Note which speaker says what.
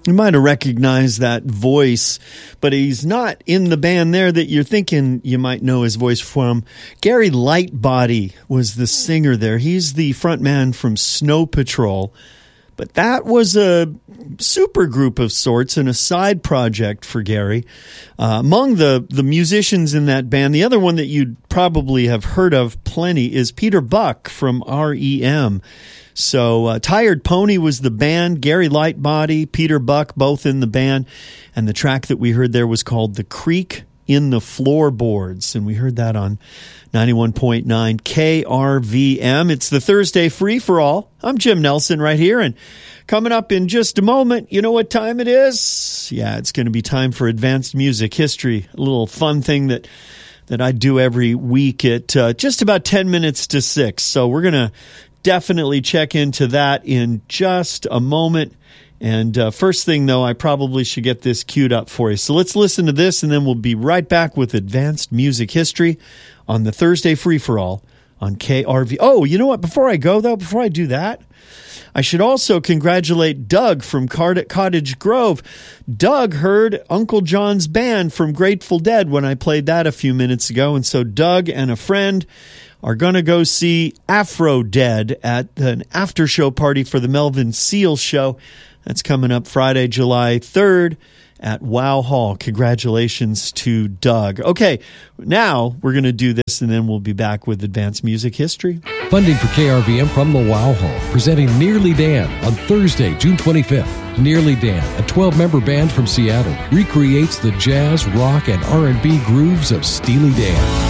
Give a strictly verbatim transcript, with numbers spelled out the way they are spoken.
Speaker 1: You might have recognized that voice, but he's not in the band there that you're thinking you might know his voice from. Gary Lightbody was the singer there. He's the frontman from Snow Patrol. But that was a super group of sorts and a side project for Gary. Uh, among the, the musicians in that band, the other one that you'd probably have heard of plenty is Peter Buck from R E M. So uh, Tired Pony was the band, Gary Lightbody, Peter Buck, both in the band. And the track that we heard there was called The Creak in the Floorboards. And we heard that on ninety-one point nine K R V M. It's the Thursday Free-for-All. I'm Jim Nelson right here. And coming up in just a moment, you know what time it is? Yeah, it's going to be time for Advanced Music History, a little fun thing that that I do every week at uh, just about ten minutes to six. So we're going to definitely check into that in just a moment. And uh, first thing, though, I probably should get this queued up for you. So let's listen to this, and then we'll be right back with Advanced Music History on the Thursday Free-for-All on K R V. Oh, you know what? Before I go, though, before I do that, I should also congratulate Doug from Card- Cottage Grove. Doug heard Uncle John's band from Grateful Dead when I played that a few minutes ago. And so Doug and a friend are going to go see Afro Dead at an after-show party for the Melvin Seal Show. That's coming up Friday, July third at Wow Hall. Congratulations to Doug. Okay, now we're going to do this, and then we'll be back with Advanced Music History.
Speaker 2: Funding for K R V M from the Wow Hall, presenting Nearly Dan on Thursday, June twenty-fifth. Nearly Dan, a twelve-member band from Seattle, recreates the jazz, rock, and R and B grooves of Steely Dan.